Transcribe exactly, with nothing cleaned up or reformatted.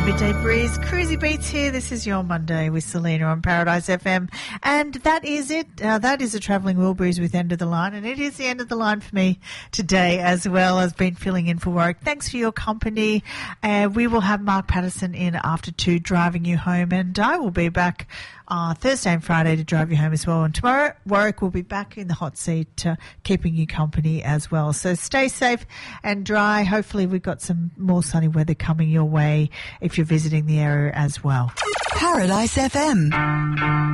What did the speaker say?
Midday Breeze, Cruisy Beats here. This is your Monday with Selena on Paradise F M. And that is it. Uh, that is a Travelling Wilburys with End of the Line. And it is the end of the line for me today as well. I've been filling in for work. Thanks for your company. Uh, we will have Mark Patterson in after two driving you home. And I will be back uh, Thursday and Friday to drive you home as well. And tomorrow, Warwick will be back in the hot seat, uh, keeping you company as well. So stay safe and dry. Hopefully we've got some more sunny weather coming your way if you're visiting the area as well. Paradise F M.